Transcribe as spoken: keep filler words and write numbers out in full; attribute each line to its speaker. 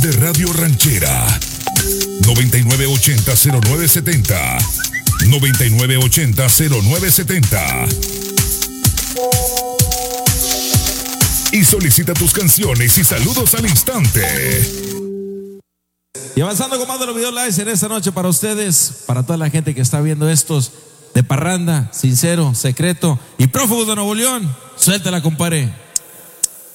Speaker 1: de Radio Ranchera. noventa y nueve ochenta cero nueve setenta. noventa y nueve ochenta cero nueve setenta. Y solicita tus canciones y saludos al instante.
Speaker 2: Y avanzando con más de los videos live en esta noche para ustedes, para toda la gente que está viendo estos de parranda, sincero, secreto y prófugos de Nuevo León. Suéltala, compadre.